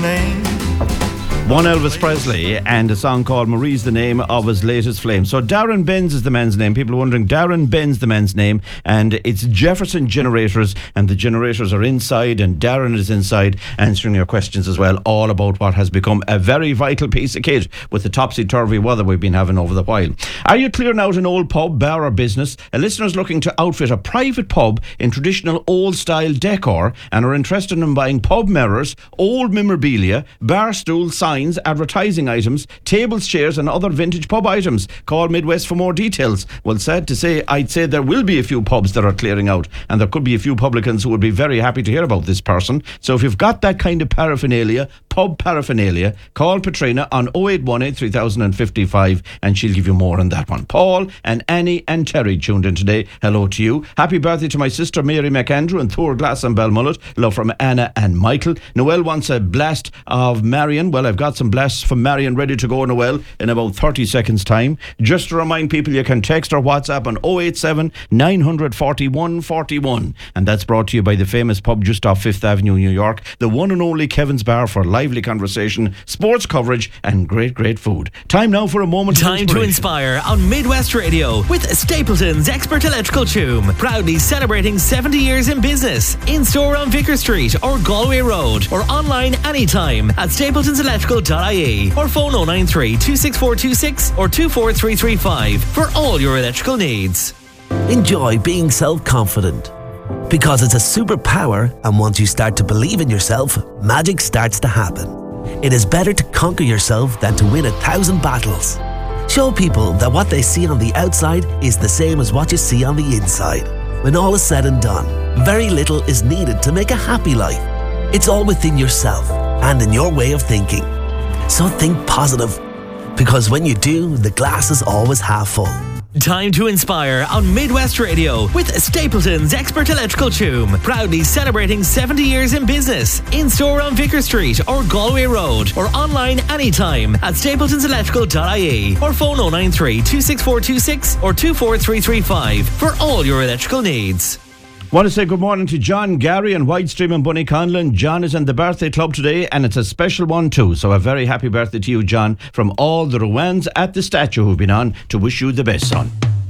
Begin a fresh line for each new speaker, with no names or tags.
name.
One Elvis Presley and a song called Marie's the name of his latest flame. So Darren Benz is the man's name. People are wondering, Darren Benz the man's name, and it's Jefferson Generators, and the generators are inside, and Darren is inside answering your questions as well, all about what has become a very vital piece of kit with the topsy-turvy weather we've been having over the while. Are you clearing out an old pub, bar or business? A listener's looking to outfit a private pub in traditional old-style decor and are interested in buying pub mirrors, old memorabilia, bar stools, signs, advertising items, tables, chairs and other vintage pub items. Call Midwest for more details. Well, sad to say, I'd say there will be a few pubs that are clearing out, and there could be a few publicans who would be very happy to hear about this person. So if you've got that kind of paraphernalia, pub paraphernalia, call Patrina on 0818 3055 and she'll give you more on that one. Paul and Annie and Terry tuned in today. Hello to you. Happy birthday to my sister Mary McAndrew and Thor Glass and Belmullet. Love from Anna and Michael. Noel wants a blast of Marion. Well, I've got some blasts from Marion ready to go, Noel, in about 30 seconds time. Just to remind people, you can text or WhatsApp on 087 941 41, and that's brought to you by the famous pub just off 5th Avenue, New York, the one and only Kevin's Bar, for lively conversation, sports coverage and great food. Time now for a moment
Time to inspire on Midwest Radio with Stapleton's Expert Electrical Tomb, proudly celebrating 70 years in business. In store on Vicar Street or Galway Road, or online anytime at stapletonselectrical.ie, or phone 093 26426 or 24335 for all your electrical needs.
Enjoy being self-confident, because it's a superpower, and once you start to believe in yourself, magic starts to happen. It is better to conquer yourself than to win 1,000 battles. Show people that what they see on the outside is the same as what you see on the inside. When all is said and done, very little is needed to make a happy life. It's all within yourself and in your way of thinking. So think positive, because when you do, the glass is always half full.
Time to inspire on Midwest Radio with Stapleton's Expert Electrical Tomb, proudly celebrating 70 years in business. In store on Vicar Street or Galway Road, or online anytime at stapletonselectrical.ie, or phone 093 26426 or 24335 for all your electrical needs.
Want to say good morning to John, Gary and Whitestream and Bunny Conlon. John is in the birthday club today, and it's a special one too. So a very happy birthday to you, John, from all the Rowans at the statue who've been on to wish you the best, son.